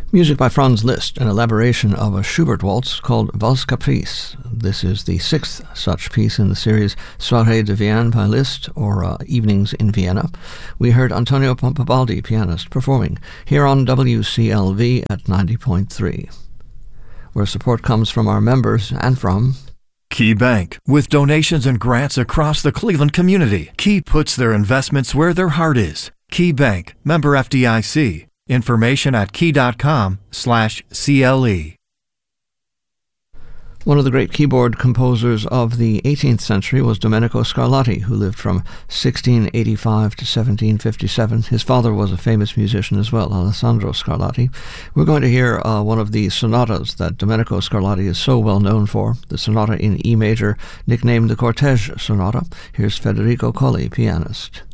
Music by Franz Liszt, an elaboration of a Schubert waltz called Valse Caprice. This is the sixth such piece in the series Soirées de Vienne by Liszt, or Evenings in Vienna. We heard Antonio Pompabaldi, pianist, performing here on WCLV at 90.3, where support comes from our members and from Key Bank. With donations and grants across the Cleveland community, Key puts their investments where their heart is. Key Bank, member FDIC. Information at key.com/CLE. One of the great keyboard composers of the 18th century was Domenico Scarlatti, who lived from 1685 to 1757. His father was a famous musician as well, Alessandro Scarlatti. We're going to hear one of the sonatas that Domenico Scarlatti is so well known for, the sonata in E major, nicknamed the Cortege Sonata. Here's Federico Colli, pianist.